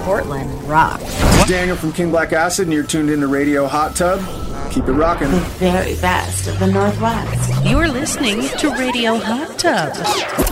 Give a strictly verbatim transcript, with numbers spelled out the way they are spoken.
Portland rock. Daniel from King Black Acid, and you're tuned into Radio Hot Tub. Keep it rocking. The very best of the Northwest. You're listening to Radio Hot Tub.